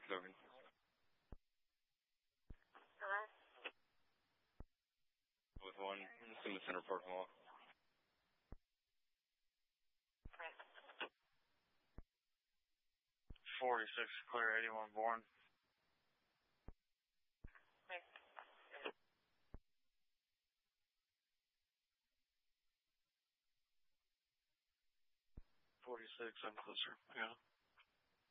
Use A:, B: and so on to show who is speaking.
A: Logan.
B: Hello?
A: With one, it's in the Center Park Mall.
B: Right.
C: 46, clear 81 Bourne.
B: Right.
C: 46, I'm closer. Yeah.